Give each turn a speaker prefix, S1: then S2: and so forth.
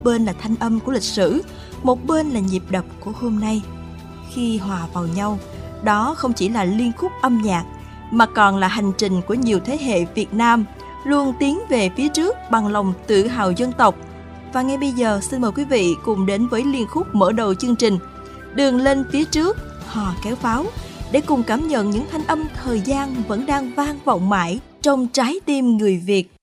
S1: bên là thanh âm của lịch sử, một bên là nhịp đập của hôm nay. Khi hòa vào nhau, đó không chỉ là liên khúc âm nhạc, mà còn là hành trình của nhiều thế hệ Việt Nam luôn tiến về phía trước bằng lòng tự hào dân tộc. Và ngay bây giờ xin mời quý vị cùng đến với liên khúc mở đầu chương trình Đường lên phía trước, hò kéo pháo, để cùng cảm nhận những thanh âm thời gian vẫn đang vang vọng mãi trong trái tim người Việt.